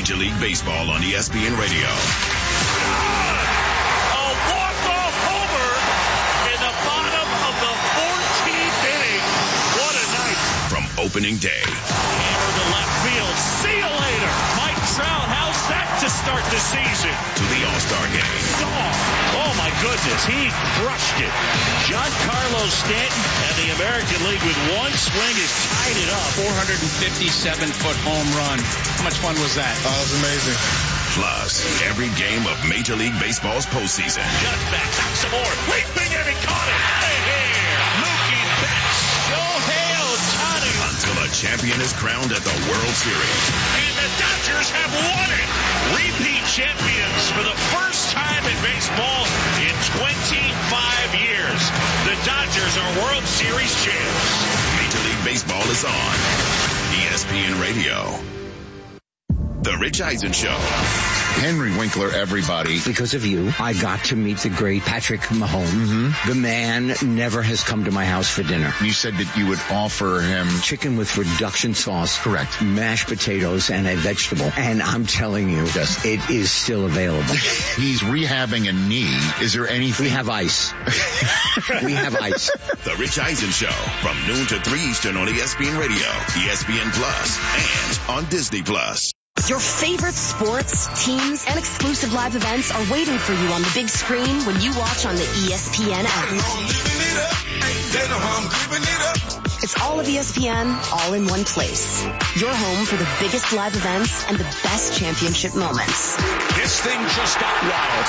Major League Baseball on ESPN Radio. A walk-off homer in the bottom of the 14th inning. What a night. From opening day. Hammer to left field. See you later. Mike Trout, how's that to start the season? To the All-Star game. Oh, my goodness. He crushed it. Giancarlo Stanton and the American League with one swing has tied it up. 457-foot home run. How much fun was that? Oh, it was amazing. Plus, every game of Major League Baseball's postseason. Just back, back some more. Leaping and he caught it. Hey, Mookie Betts. Shohei Ohtani. Until a champion is crowned at the World Series. And the Dodgers have won it. Repeat champions for the first time in baseball in 25 years. The Dodgers are World Series champs. Major League Baseball is on ESPN Radio. The Rich Eisen Show. Henry Winkler, everybody. Because of you, I got to meet the great Patrick Mahomes. Mm-hmm. The man never has come to my house for dinner. You said that you would offer him Chicken with reduction sauce. Correct. Mashed potatoes and a vegetable. And I'm telling you, yes, it is still available. He's rehabbing a knee. Is there anything? We have ice. We have ice. The Rich Eisen Show from noon to 3 Eastern on ESPN Radio, ESPN Plus, and on Disney Plus. Your favorite sports, teams, and exclusive live events are waiting for you on the big screen when you watch on the ESPN app. It's all of ESPN, all in one place. Your home for the biggest live events and the best championship moments. This thing just got wild.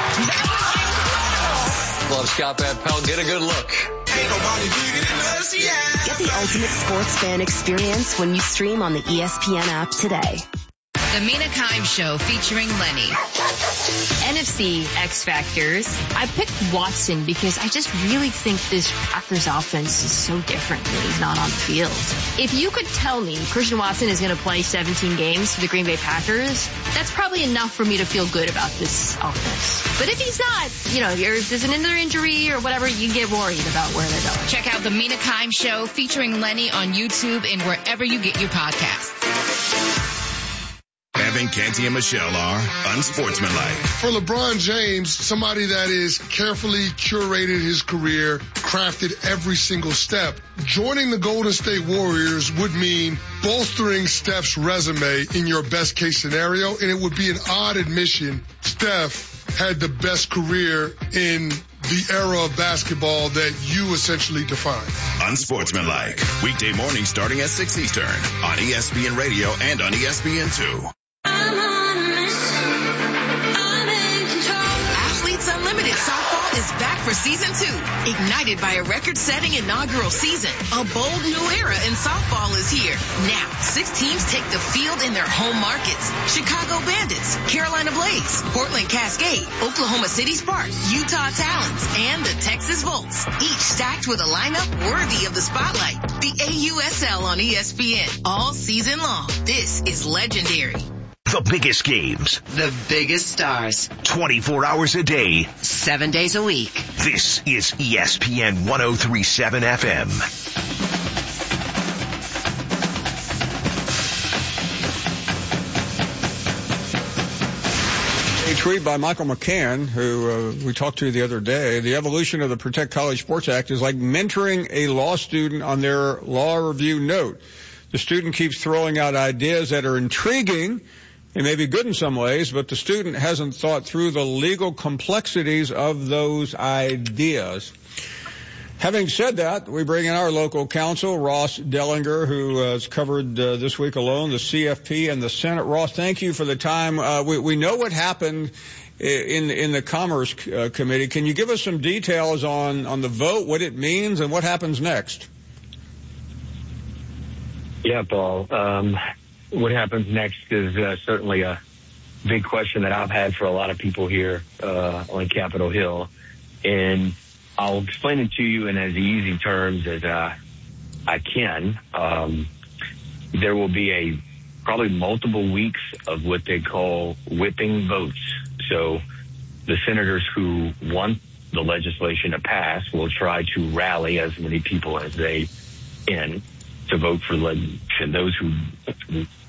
Love Scott Van Pelt. Get a good look. Get the ultimate sports fan experience when you stream on the ESPN app today. The Mina Kimes Show featuring Lenny. NFC X Factors. I picked Watson because I just really think this Packers offense is so different when he's not on the field. If you could tell me Christian Watson is going to play 17 games for the Green Bay Packers, that's probably enough for me to feel good about this offense. But if he's not, if there's another injury or whatever, you get worried about where they're going. Check out The Mina Kimes Show featuring Lenny on YouTube and wherever you get your podcasts. Evan, Canty, and Michelle are unsportsmanlike. For LeBron James, somebody that is carefully curated his career, crafted every single step, joining the Golden State Warriors would mean bolstering Steph's resume in your best case scenario, and it would be an odd admission. Steph had the best career in the era of basketball that you essentially define. Unsportsmanlike. Weekday morning starting at 6 Eastern on ESPN Radio and on ESPN2. Athletes Unlimited Softball is back for season 2. Ignited by a record-setting inaugural season, a bold new era in softball is here. Now, 6 teams take the field in their home markets. Chicago Bandits, Carolina Blaze, Portland Cascade, Oklahoma City Sparks, Utah Talons, and the Texas Volts. Each stacked with a lineup worthy of the spotlight. The AUSL on ESPN all season long. This is legendary. The biggest games. The biggest stars. 24 hours a day. 7 days a week. This is ESPN 1037 FM. A tweet by Michael McCann, who we talked to the other day. The evolution of the Protect College Sports Act is like mentoring a law student on their law review note. The student keeps throwing out ideas that are intriguing. They may be good in some ways, but the student hasn't thought through the legal complexities of those ideas. Having said that, we bring in our local counsel, Ross Dellinger, who has covered this week alone the CFP and the Senate. Ross, thank you for the time. We know what happened in the Commerce Committee. Can you give us some details on the vote, what it means, and what happens next? Yeah, Paul. What happens next is certainly a big question that I've had for a lot of people here on Capitol Hill. And I'll explain it to you in as easy terms as I can. There will be probably multiple weeks of what they call whipping votes. So the senators who want the legislation to pass will try to rally as many people as they can to vote for legislation. Those who the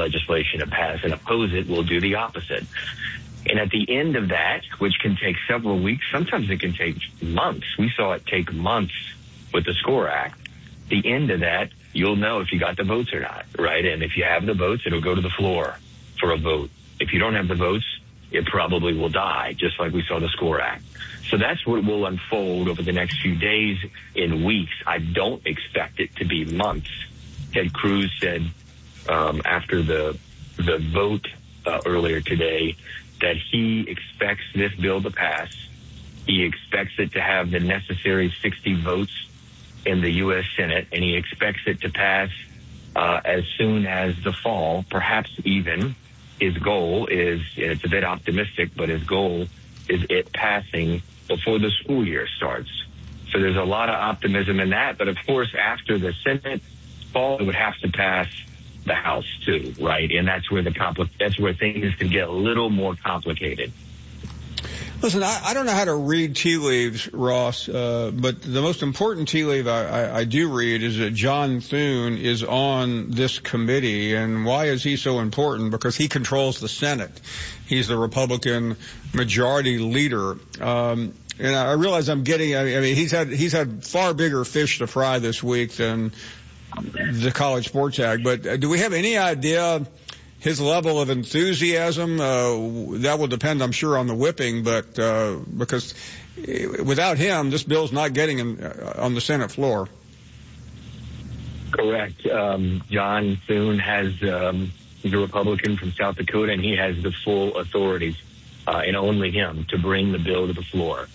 legislation to pass and oppose it will do the opposite. And at the end of that, which can take several weeks, sometimes it can take months. We saw it take months with the SCORE Act. The end of that, you'll know if you got the votes or not, right? And if you have the votes, it'll go to the floor for a vote. If you don't have the votes, it probably will die, just like we saw the SCORE Act. So that's what will unfold over the next few days and weeks. I don't expect it to be months. Ted Cruz said after the vote earlier today that he expects this bill to pass. He expects it to have the necessary 60 votes in the U.S. Senate, and he expects it to pass as soon as the fall, perhaps even. His goal is, and it's a bit optimistic, but his goal is it passing before the school year starts. So there's a lot of optimism in that. But, of course, after the Senate fall, it would have to pass the House, too, right? And that's where that's where things can get a little more complicated. Listen, I don't know how to read tea leaves, Ross, but the most important tea leaf I do read is that John Thune is on this committee. And why is he so important? Because he controls the Senate. He's the Republican majority leader. And I realize I'm getting, I mean, he's had far bigger fish to fry this week than the College Sports Act. But do we have any idea his level of enthusiasm? That will depend, I'm sure, on the whipping, but because without him, this bill's not getting on the Senate floor. Correct. John Thune he's a Republican from South Dakota, and he has the full authorities, and only him, to bring the bill to the floor.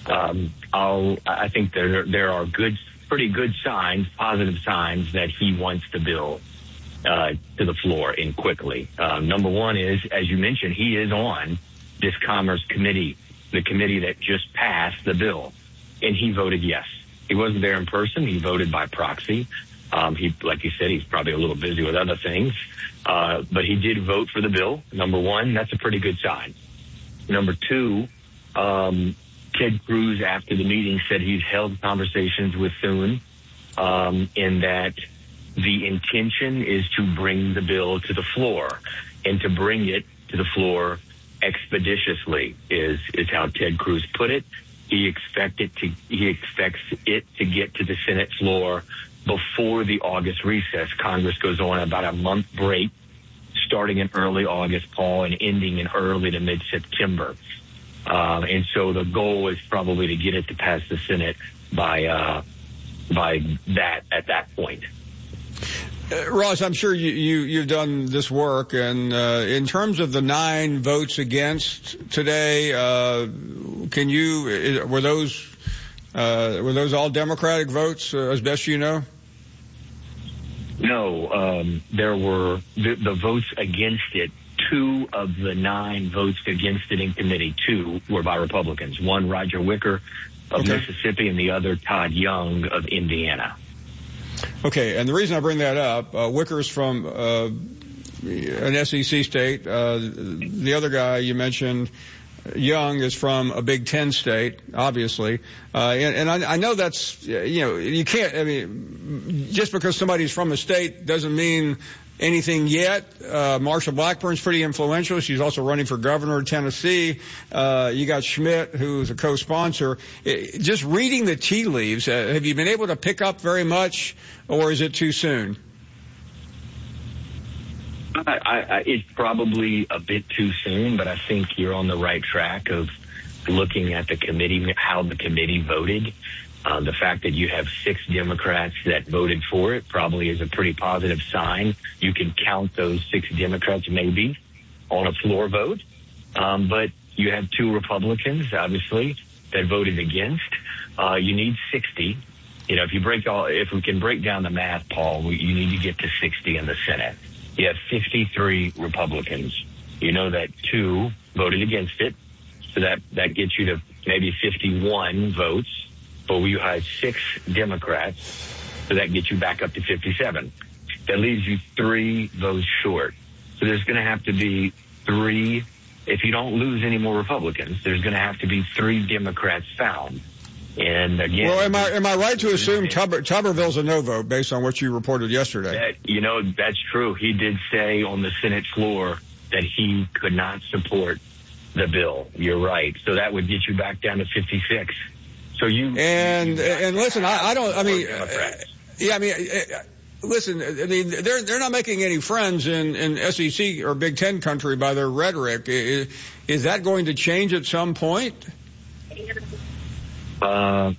I think there are pretty good signs, positive signs, that he wants the bill to the floor and quickly. Number one is, as you mentioned, he is on this Commerce Committee, the committee that just passed the bill, and he voted yes. He wasn't there in person. He voted by proxy. Like you said, he's probably a little busy with other things, but he did vote for the bill. Number one, that's a pretty good sign. Number two, Ted Cruz, after the meeting, said he's held conversations with Thune, in that the intention is to bring the bill to the floor, and to bring it to the floor expeditiously is how Ted Cruz put it. He expects it to get to the Senate floor before the August recess. Congress goes on about a month break, starting in early August, Paul, and ending in early to mid-September. And so the goal is probably to get it to pass the Senate by at that point. Ross, I'm sure you've done this work, and in terms of the 9 votes against today, were those all Democratic votes, as best you know? No, there were the votes against it. 2 of the 9 votes against it in committee, 2 were by Republicans. One, Roger Wicker of Mississippi, and the other, Todd Young of Indiana. Okay, and the reason I bring that up, Wicker's from an SEC state. The other guy you mentioned, Young, is from a Big Ten state, obviously. And I know that's, you can't, I mean, just because somebody's from a state doesn't mean anything yet. Marsha Blackburn's pretty influential. She's also running for governor of Tennessee. You got Schmidt, who's a co-sponsor. Just reading the tea leaves, have you been able to pick up very much, or is it too soon? It's probably a bit too soon, but I think you're on the right track of looking at the committee, how the committee voted. The fact that you have 6 Democrats that voted for it probably is a pretty positive sign. You can count those 6 Democrats maybe on a floor vote. But you have 2 Republicans, obviously, that voted against. You need 60. If we can break down the math, Paul, you need to get to 60 in the Senate. You have 53 Republicans. You know that 2 voted against it. So that gets you to maybe 51 votes. But you had 6 Democrats, so that gets you back up to 57. That leaves you 3 votes short. So there's going to have to be 3. If you don't lose any more Republicans, there's going to have to be 3 Democrats found. And again, well, am I right to assume Tuberville's a no vote based on what you reported yesterday? That's true. He did say on the Senate floor that he could not support the bill. You're right. So that would get you back down to 56. So listen, listen, I mean, they're not making any friends in SEC or Big Ten country by their rhetoric. Is that going to change at some point? Paul,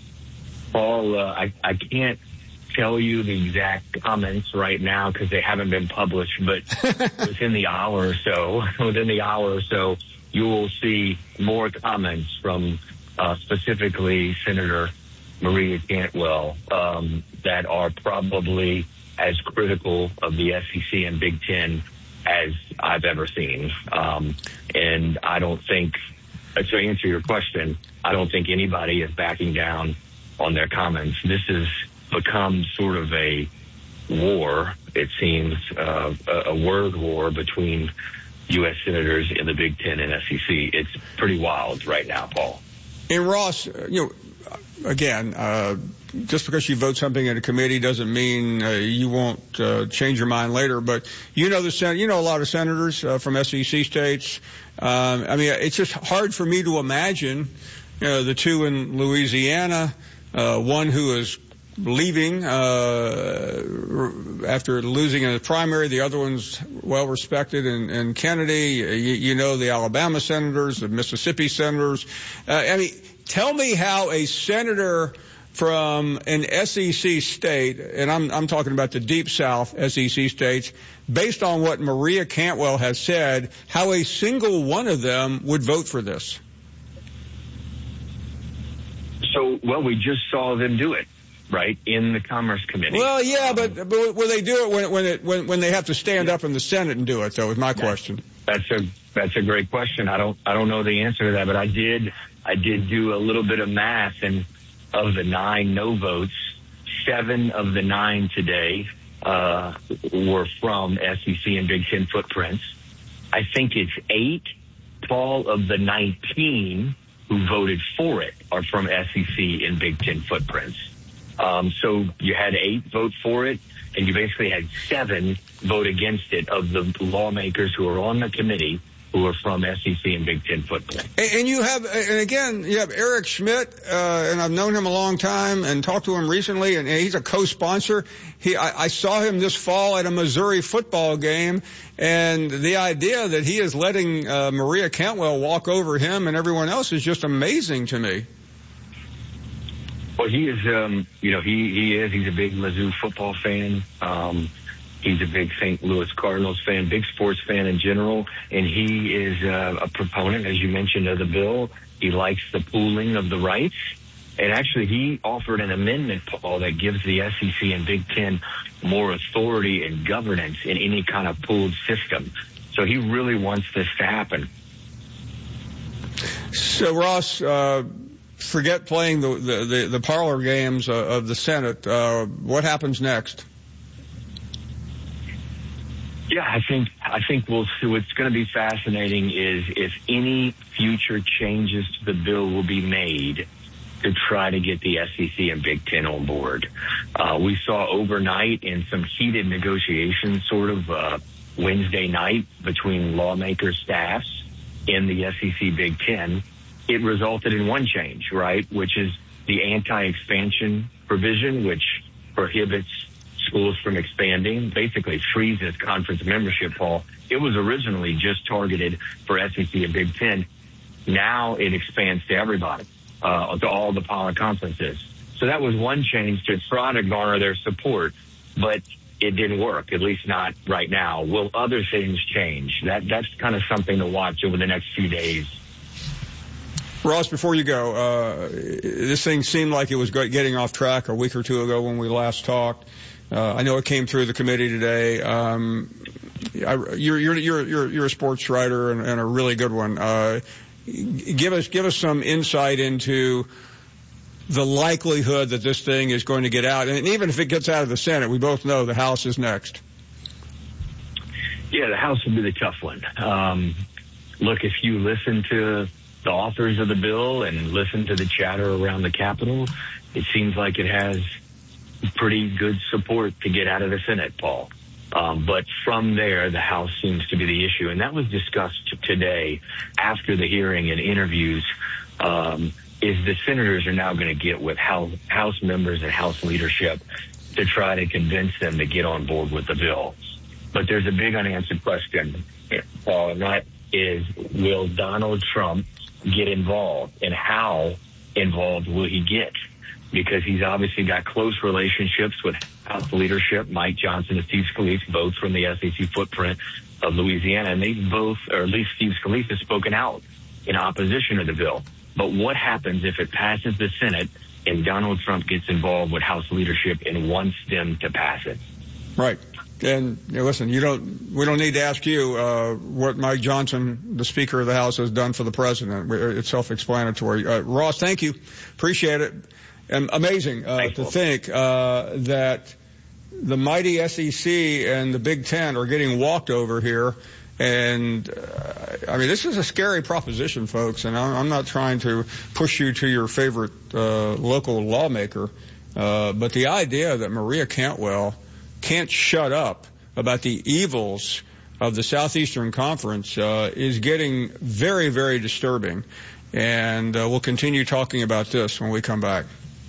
I can't tell you the exact comments right now because they haven't been published, but within the hour or so, you will see more comments from specifically Senator Maria Cantwell that are probably as critical of the SEC and Big Ten as I've ever seen. And I don't think, to answer your question, I don't think anybody is backing down on their comments. This has become sort of a war, it seems, a word war between U.S. senators in the Big Ten and SEC. It's pretty wild right now, Paul. And Ross, again, just because you vote something in a committee doesn't mean you won't change your mind later. But a lot of senators from SEC states. I mean, it's just hard for me to imagine the two in Louisiana, one who is leaving after losing in the primary, the other one's well respected in Kennedy. The Alabama senators, the Mississippi senators. I mean, tell me how a senator from an SEC state, and I'm talking about the Deep South SEC states, based on what Maria Cantwell has said, how a single one of them would vote for this. So, we just saw them do it, right, in the Commerce Committee. Well, yeah, but will they do it when they have to stand up in the Senate and do it? Though, is my question. That's a great question. I don't know the answer to that, but I did do a little bit of math, and of the 9 no votes, 7 of the 9 today were from SEC and Big Ten footprints. I think it's 8, Paul, of the 19 who voted for it are from SEC and Big Ten footprints. So you had 8 vote for it, and you basically had 7 vote against it of the lawmakers who are on the committee who are from SEC and Big Ten football. And you have Eric Schmidt, and I've known him a long time and talked to him recently, and he's a co-sponsor. I saw him this fall at a Missouri football game, and the idea that he is letting Maria Cantwell walk over him and everyone else is just amazing to me. Well, he is, he's a big Mizzou football fan. He's a big St. Louis Cardinals fan, big sports fan in general, and he is a proponent, as you mentioned, of the bill. He likes the pooling of the rights, and actually he offered an amendment, Paul, that gives the SEC and Big Ten more authority and governance in any kind of pooled system. So he really wants this to happen. So, Ross, forget playing the parlor games of the Senate. What happens next? Yeah, I think we'll see. What's going to be fascinating is if any future changes to the bill will be made to try to get the SEC and Big Ten on board. We saw overnight in some heated negotiations sort of Wednesday night between lawmakers, staffs in the SEC Big Ten, it resulted in one change, right, which is the anti-expansion provision, which prohibits schools from expanding, basically freezes conference membership, Paul. It was originally just targeted for SEC and Big Ten. Now it expands to everybody, to all the power conferences. So that was one change to try to garner their support, but it didn't work, at least not right now. Will other things change? That's kind of something to watch over the next few days. Ross, before you go, this thing seemed like it was getting off track a week or two ago when we last talked. I know it came through the committee today. You're a sports writer and a really good one. Give us some insight into the likelihood that this thing is going to get out. And even if it gets out of the Senate, we both know the House is next. Yeah, the House will be the tough one. Look, if you listen to the authors of the bill and listen to the chatter around the Capitol, it seems like it has pretty good support to get out of the Senate, Paul. But from there, the House seems to be the issue. And that was discussed today after the hearing and interviews, is the senators are now going to get with House members and House leadership to try to convince them to get on board with the bill. But there's a big unanswered question, Paul, and that is, will Donald Trump get involved, and how involved will he get? Because he's obviously got close relationships with House leadership, Mike Johnson and Steve Scalise, both from the SEC footprint of Louisiana, and they both, or at least Steve Scalise, has spoken out in opposition to the bill. But what happens if it passes the Senate and Donald Trump gets involved with House leadership and wants them to pass it? Right. And listen, we don't need to ask you what Mike Johnson, the Speaker of the House, has done for the president. It's self-explanatory. Ross, thank you. Appreciate it. And amazing to think that the mighty SEC and the Big Ten are getting walked over here. And, I mean, this is a scary proposition, folks, and I'm not trying to push you to your favorite local lawmaker, but the idea that Maria Cantwell can't shut up about the evils of the Southeastern Conference is getting very, very disturbing. And we'll continue talking about this when we come back.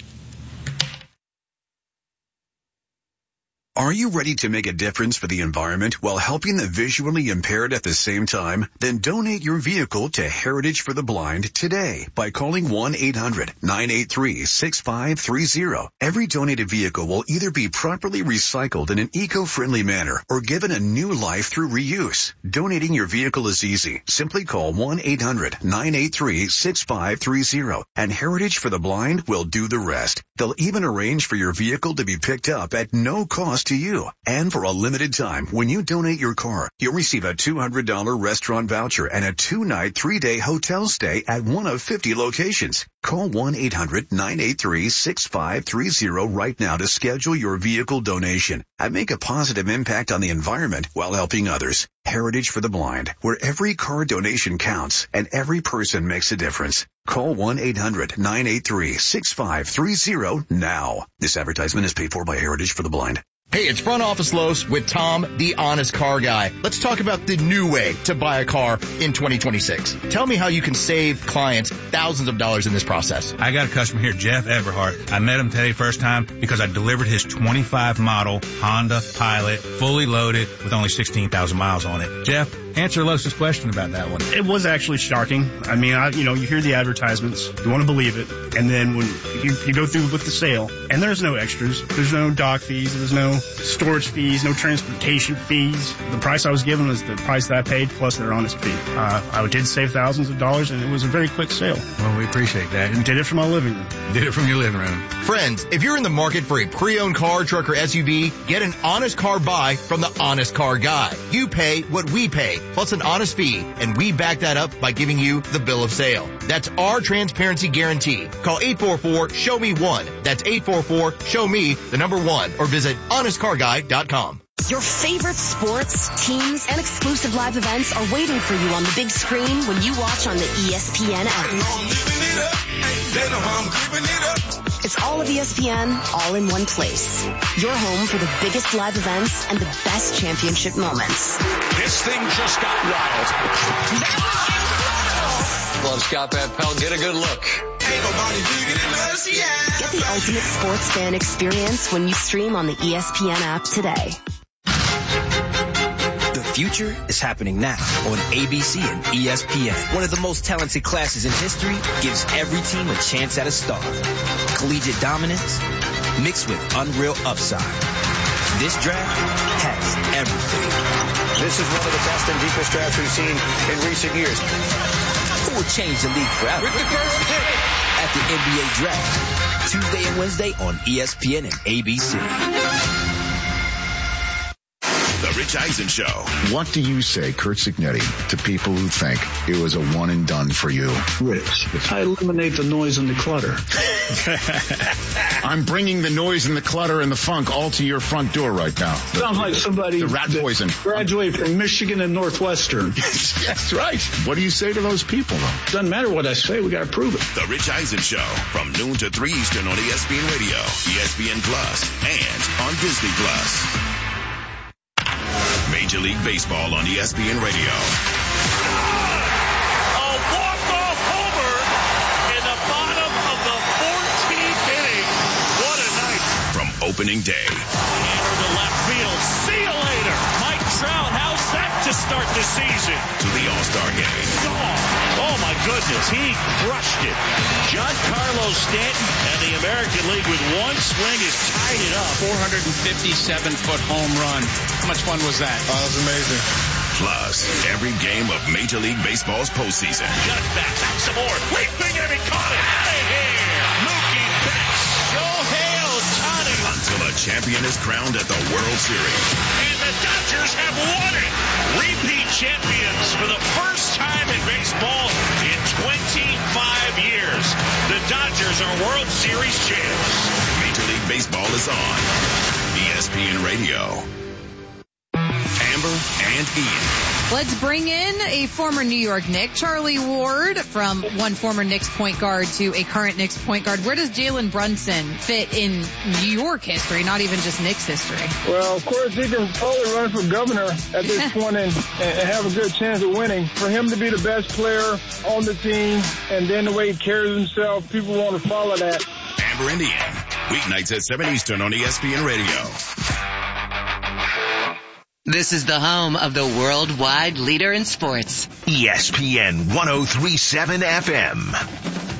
Are you ready to make a difference for the environment while helping the visually impaired at the same time? Then donate your vehicle to Heritage for the Blind today by calling 1-800-983-6530. Every donated vehicle will either be properly recycled in an eco-friendly manner or given a new life through reuse. Donating your vehicle is easy. Simply call 1-800-983-6530 and Heritage for the Blind will do the rest. They'll even arrange for your vehicle to be picked up at no cost to you. And for a limited time, when you donate your car, you'll receive a $200 restaurant voucher and a 2-night, 3-day hotel stay at one of 50 locations. Call 1-800-983-6530 right now to schedule your vehicle donation and make a positive impact on the environment while helping others. Heritage for the Blind, where every car donation counts and every person makes a difference. Call 1-800-983-6530 now. This advertisement is paid for by Heritage for the Blind. Hey, it's Front Office Los with Tom, the Honest Car Guy. Let's talk about the new way to buy a car in 2026. Tell me how you can save clients thousands of dollars in this process. I got a customer here, Jeff Everhart. I met him today first time because I delivered his 25 model Honda Pilot, fully loaded with only 16,000 miles on it. Jeff, answer Los's question about that one. It was actually shocking. I mean, you hear the advertisements, you want to believe it, and then when you go through with the sale, and there's no extras, there's no dock fees, there's no storage fees, no transportation fees. The price I was given was the price that I paid plus their honest fee. I did save thousands of dollars, and it was a very quick sale. Well, we appreciate that. And did it from my living room. Did it from your living room. Friends, if you're in the market for a pre-owned car, truck, or SUV, get an honest car buy from the Honest Car Guy. You pay what we pay, plus an honest fee, and we back that up by giving you the bill of sale. That's our transparency guarantee. Call 844-SHOW-ME-1. That's 844-SHOW-ME-1, or visit honestcarguy.com. Your favorite sports, teams, and exclusive live events are waiting for you on the big screen when you watch on the ESPN app. It's all of ESPN, all in one place. Your home for the biggest live events and the best championship moments. This thing just got wild. Love Scott Van Pelt. Get a good look. Get the ultimate sports fan experience when you stream on the ESPN app today. The future is happening now on ABC and ESPN. One of the most talented classes in history gives every team a chance at a star. Collegiate dominance mixed with unreal upside. This draft has everything. This is one of the best and deepest drafts we've seen in recent years. Who will change the league forever? With the first pick at the NBA Draft, Tuesday and Wednesday on ESPN and ABC. The Rich Eisen Show. What do you say, Kurt Signetti, to people who think it was a one and done for you? Rich, I eliminate the noise and the clutter. I'm bringing the noise and the clutter and the funk all to your front door right now. Sounds like somebody the rat poison. Graduated from Michigan and Northwestern. That's right. What do you say to those people, though? Doesn't matter what I say. We got to prove it. The Rich Eisen Show from noon to 3 Eastern on ESPN Radio, ESPN Plus, and on Disney Plus. Major League Baseball on ESPN Radio. A walk-off homer in the bottom of the 14th inning. What a night. From opening day. Hammer to left field. See you later. Mike Trout, how's that to start the season? To the All-Star game. Oh my goodness, he crushed it. Giancarlo Stanton and the American League with one swing has tied it up. 457-foot home run. How much fun was that? Oh, that was amazing. Plus, every game of Major League Baseball's postseason. Got back some more. Leaping and he caught it. Out of here. Mookie Betts. Shohei Ohtani. Until a champion is crowned at the World Series. And the Dodgers have won it. Repeat champions for the first time in baseball in 25 years. The Dodgers are World Series champs. Major League Baseball is on ESPN Radio. Amber and Ian. Let's bring in a former New York Knick, Charlie Ward, from one former Knicks point guard to a current Knicks point guard. Where does Jalen Brunson fit in New York history, not even just Knicks history? Well, of course, he can probably run for governor at this point and have a good chance of winning. For him to be the best player on the team and then the way he carries himself, people want to follow that. Amber and Ian, weeknights at 7 Eastern on ESPN Radio. This is the home of the worldwide leader in sports. ESPN 103.7 FM.